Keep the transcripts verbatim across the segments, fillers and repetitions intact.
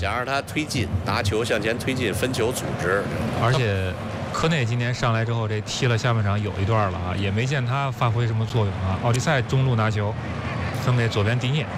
想让他推进，拿球向前推进，分球组织。 而且科内今年上来之后，这踢了下半场有一段了啊，也没见他发挥什么作用啊。奥利塞中路拿球，分给左边迪涅，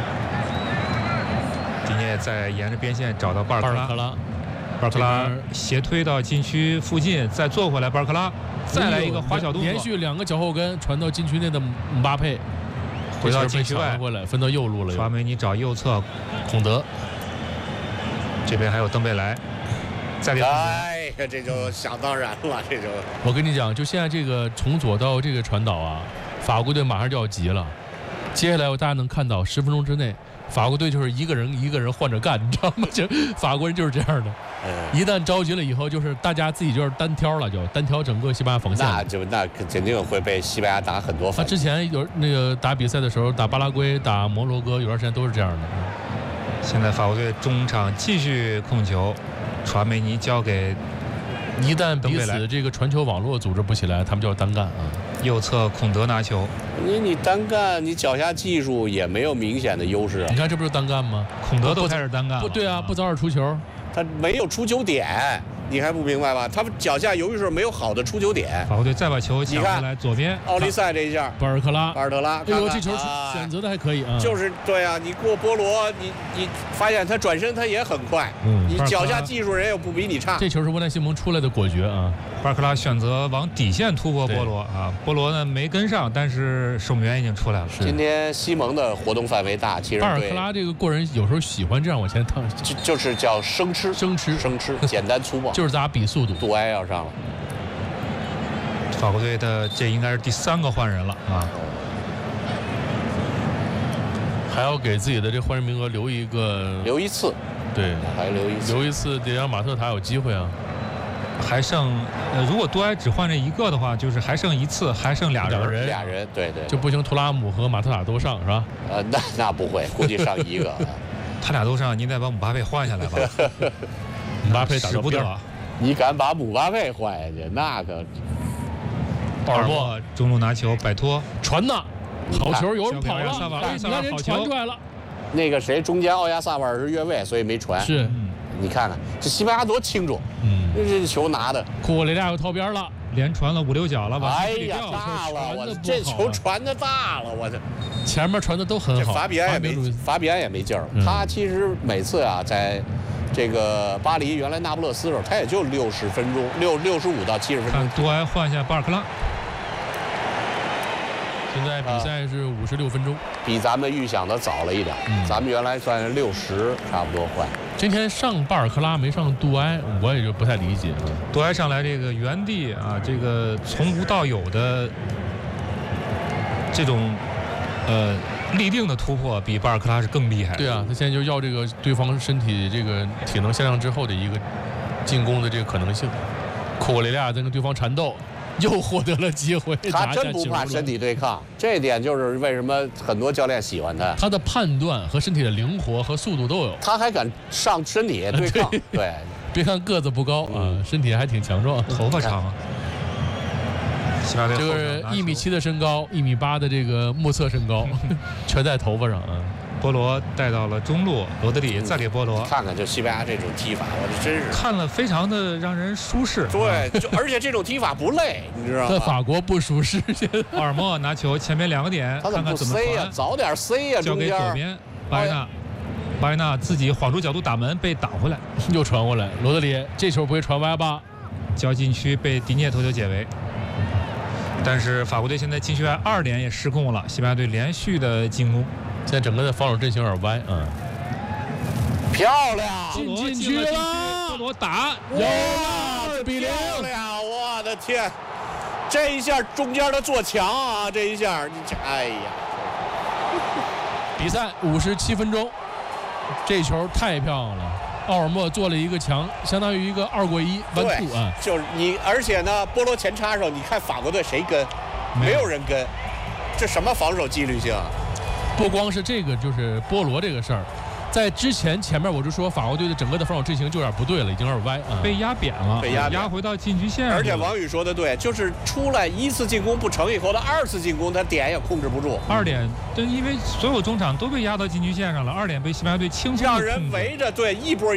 迪涅再沿着边线找到巴尔克拉，巴尔克拉斜推到禁区附近，再做回来，巴尔克拉再来一个滑小动作， 连续两个脚后跟传到禁区内的姆巴佩， 回到禁区外过来分到右路了。 传梅尼找右侧孔德， 这边还有登贝莱，再给。 哎呀，这就想当然了，这就。 我跟你讲，就现在这个从左到这个传导啊，法国队马上就要急了。接下来大家能看到，十分钟之内，法国队就是一个人一个人换着干，你知道吗？就法国人就是这样的。一旦着急了以后，就是大家自己就是单挑了，就单挑整个西班牙防线。 那就那肯定会被西班牙打很多分。 他之前有那个打比赛的时候，打巴拉圭、打摩洛哥，有段时间都是这样的。 现在法国队中场继续控球，传梅尼交给， 一旦彼此这个传球网络组织不起来，他们就要单干啊。 右侧孔德拿球， 你你单干，你脚下技术也没有明显的优势、啊。 你看这不是单干吗？ 孔德都开始单干了。 不对啊，不早点出球。 他没有出球点，你还不明白吧？他们脚下由于是没有好的出球点。 法国队再把球抢回来，左边奥利塞这一下， 巴尔克拉， 巴尔特拉， 哎呦，这球选择的还可以啊。 就是对啊，你过波罗，你你发现他转身他也很快， 嗯， 你脚下技术人又不比你差。 这球是沃奈西蒙出来的果决啊。 巴尔克拉选择往底线突破波罗啊，波罗呢没跟上，但是守门员已经出来了。 今天西蒙的活动范围大，其实巴尔克拉这个过人有时候喜欢这样往前趟， 就就是叫生吃， 生吃， 生吃，简单粗暴， 就是咱比速度。 杜埃要上了， 法国队的这应该是第三个换人了啊， 还要给自己的这换人名额留一个， 留一次， 对， 还留一次， 留一次得让马特塔有机会啊。 还剩，呃，如果杜埃只换这一个的话，就是还剩一次，还剩俩人， 俩人，对对， 就不行。图拉姆和马特塔都上是吧？ 呃，那那不会，估计上一个。 他俩都上，您再把姆巴佩换下来吧。 姆巴佩打不得， 你敢把姆巴佩换下去，那可。 奥尔莫中路拿球摆脱传呐，好球，有人跑了， 你看人传出来了。 那个谁，中间奥亚萨瓦尔是越位，所以没传。 是。 你看看这西班牙多清楚， 嗯， 这球拿的， 库库雷利亚又掏边了， 连传了五六脚了吧？ 哎呀，大了！我这球传的大了，我这前面传的都很好。 法比安也没，法比安也没劲儿。 嗯、 他其实每次啊，在这个巴黎原来那不勒斯的时候，他也就六十分钟，六六十五到七十分钟。 看杜埃换下巴尔克拉。 现在比赛是五十六分钟、啊， 比咱们预想的早了一点。嗯、咱们原来算是六十差不多换。 今天上巴尔克拉没上杜埃，我也就不太理解。 杜埃上来这个原地啊，这个从无到有的这种呃立定的突破，比巴尔克拉是更厉害。 对啊，他现在就要这个对方身体这个体能下降之后的一个进攻的这个可能性。库库雷利亚在跟对方缠斗。又获得了机会， 他真不怕身体对抗，这一点就是为什么很多教练喜欢他。 他的判断和身体的灵活和速度都有， 他还敢上身体对抗。对，对别看个子不高啊、嗯，身体还挺强壮， 头发长。 就是一米七的身高，一米八的这个目测身高，全在头发上啊。 波罗带到了中路，罗德里再给波罗。 看看就西班牙这种踢法，我这真是看了非常的让人舒适。 对，就而且这种踢法不累，你知道吗？ 在法国不舒适。 奥尔莫拿球，前面两个点， 他怎么不塞呀？早点塞呀！ 交给左边巴耶纳，巴耶纳自己晃出角度打门，被挡回来， 又传过来。罗德里这球不会传歪吧？ 交禁区被迪涅头球解围。但是法国队现在禁区外二点也失控了，西班牙队连续的进攻。 现在整个的防守阵型有点歪，嗯， 漂亮， 进禁区了， 波罗打， 有了，四比零， 漂亮，我的天，这一下中间的做墙啊，这一下，你这，哎呀， 比赛五十七分钟，这球太漂亮了，奥尔莫做了一个墙，相当于一个二过一弯兔啊， 就是你，而且呢，波罗前插的时候，你看法国队谁跟，没有人跟，这什么防守纪律性啊？ 不光是这个，就是波罗这个事儿， 在之前前面我就说法国队的整个的防守阵型就有点不对了，已经有点歪啊， 被压扁了， 被压扁压回到禁区线上。 而且王宇说的对，就是出来一次进攻不成以后的二次进攻，他点也控制不住。 二点，对，因为所有中场都被压到禁区线上了，二点被西班牙队轻松地让人控制围着，对，一波